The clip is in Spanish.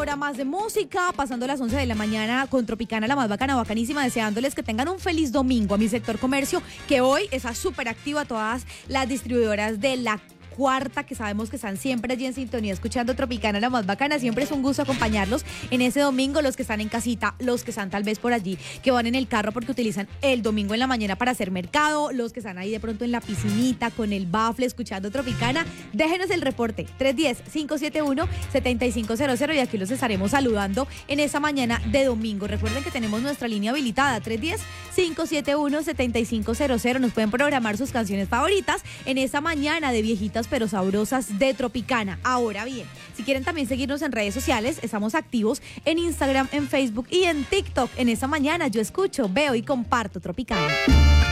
hora más de música, pasando las 11 de la mañana con Tropicana, la más bacana, bacanísima, deseándoles que tengan un feliz domingo a mi sector comercio, que hoy está súper activo, a todas las distribuidoras de la cuarta, que sabemos que están siempre allí en sintonía escuchando Tropicana, la más bacana. Siempre es un gusto acompañarlos en ese domingo, los que están en casita, los que están tal vez por allí, que van en el carro porque utilizan el domingo en la mañana para hacer mercado, los que están ahí de pronto en la piscinita con el bafle escuchando Tropicana. Déjenos el reporte 310-571-7500 y aquí los estaremos saludando en esa mañana de domingo. Recuerden que tenemos nuestra línea habilitada 310-571-7500. Nos pueden programar sus canciones favoritas en esa mañana de viejitas pero sabrosas de Tropicana. Ahora bien, si quieren también seguirnos en redes sociales, estamos activos en Instagram, en Facebook y en TikTok. En esa mañana yo escucho, veo y comparto Tropicana.